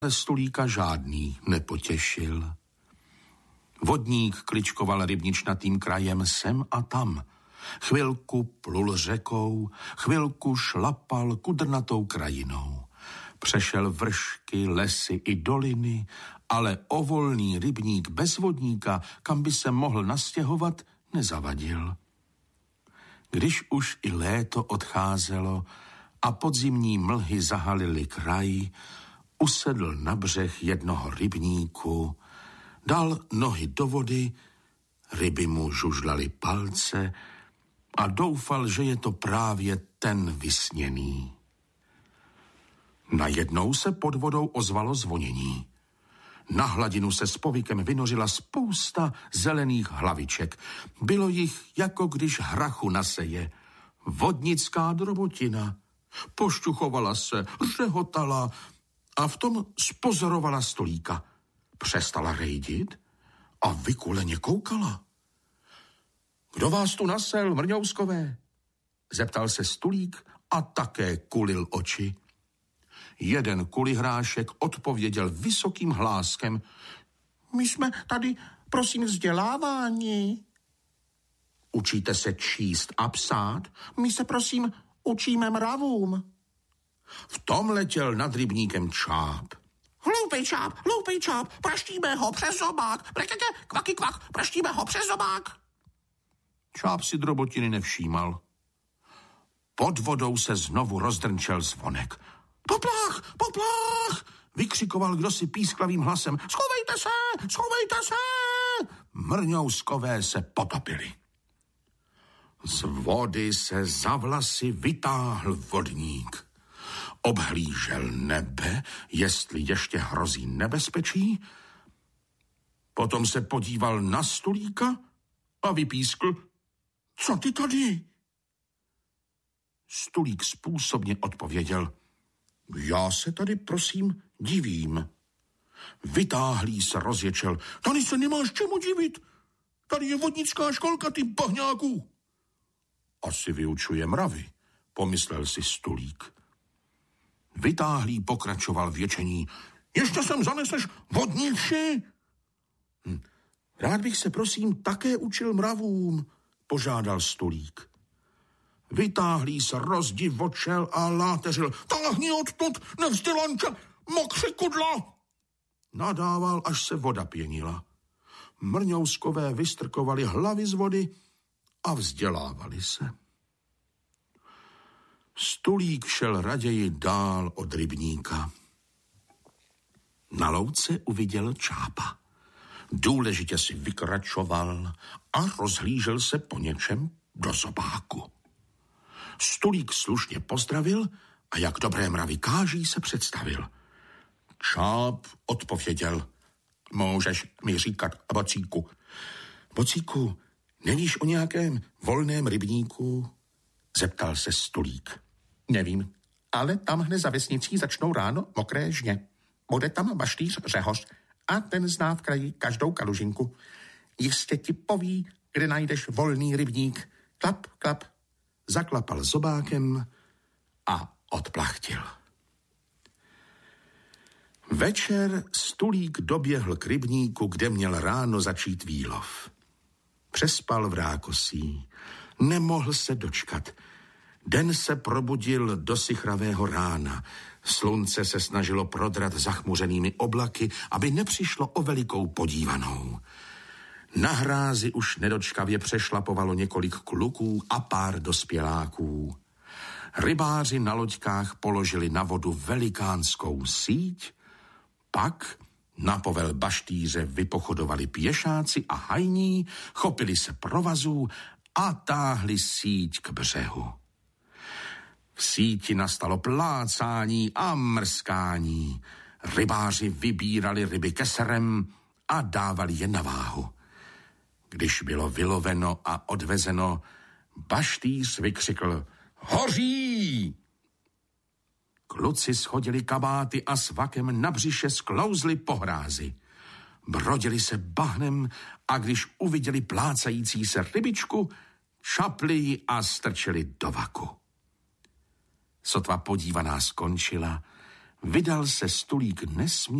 Stulíka žádný nepotěšil. Vodník kličkoval rybničnatým krajem sem a tam. Chvilku plul řekou, chvilku šlapal kudrnatou krajinou. Přešel vršky, lesy i doliny, ale o volný rybník bez vodníka, kam by se mohl nastěhovat, nezavadil. Když už i léto odcházelo a podzimní mlhy zahalily kraj, usedl na břeh jednoho rybníku, dal nohy do vody, ryby mu žužlaly palce a doufal, že je to právě ten vysněný. Najednou se pod vodou ozvalo zvonění. Na hladinu se s povykem vynořila spousta zelených hlaviček. Bylo jich, jako když hrachu naseje. Vodnická drobotina. Pošťuchovala se, řehotala a v tom spozorovala Stulíka. Přestala rejdit a vykuleně koukala. Kdo vás tu nasel, mrňouskové? Zeptal se Stulík a také kulil oči. Jeden kulihrášek odpověděl vysokým hláskem. My jsme tady, prosím, vzdělávání. Učíte se číst a psát? My se, prosím, učíme mravům. V tom letěl nad rybníkem Čáp. Hloupej čáp, praštíme ho přes zobák. Brekeke, kvaky kvak, praštíme ho přes zobák. Čáp si drobotiny nevšímal. Pod vodou se znovu rozdrnčel zvonek. Poplach, vykřikoval kdosi písklavým hlasem. Schovejte se! Mrňouskové se potopili. Z vody se za vlasy vytáhl vodník. Obhlížel nebe, jestli ještě hrozí nebezpečí. Potom se podíval na Stulíka a vypískl. Co ty tady? Stulík způsobně odpověděl. Já se tady, prosím, divím. Vytáhlý se rozječel. Tady se nemáš čemu divit. Tady je vodnická školka, ty bahňáků. Asi vyučuje mravy, pomyslel si Stulík. Vytáhlý pokračoval v ječení. Ještě sem zaneseš vodníči? Rád bych se, prosím, také učil mravům, požádal Stulík. Vytáhlý se rozdivočel a láteřil. Táhni odtud, nevzdělanče, mokři kudla! Nadával, až se voda pěnila. Mrňouskové vystrkovali hlavy z vody a vzdělávali se. Stulík šel raději dál od rybníka. Na louce uviděl Čápa. Důležitě si vykračoval a rozhlížel se po něčem do zobáku. Stulík slušně pozdravil a jak dobré mravy káží se představil. Čáp odpověděl. Můžeš mi říkat, Bocíku. Bocíku, nevíš o nějakém volném rybníku? Zeptal se Stulík. Nevím, ale tamhle za vesnicí začnou ráno mokré žně. Bude tam baštýř Řehoř a ten zná v kraji každou kalužinku. Jistě ti poví, kde najdeš volný rybník. Klap, klap. Zaklapal zobákem a odplachtil. Večer Stulík doběhl k rybníku, kde měl ráno začít výlov. Přespal v rákosí, nemohl se dočkat. Den se probudil do sichravého rána. Slunce se snažilo prodrat zachmuřenými oblaky, aby nepřišlo o velikou podívanou. Na hrázi už nedočkavě přešlapovalo několik kluků a pár dospěláků. Rybáři na loďkách položili na vodu velikánskou síť, pak na povel baštýře vypochodovali pěšáci a hajní, chopili se provazů a táhli síť k břehu. V síti nastalo plácání a mrskání. Rybáři vybírali ryby keserem a dávali je na váhu. Když bylo vyloveno a odvezeno, baštýř vykřikl hoří! Kluci shodili kabáty a s vakem na břiše sklouzli po hrázi. Brodili se bahnem a když uviděli plácající se rybičku, šapli ji a strčili do vaku. Sotva podívaná skončila, vydal se Stulík nesměrně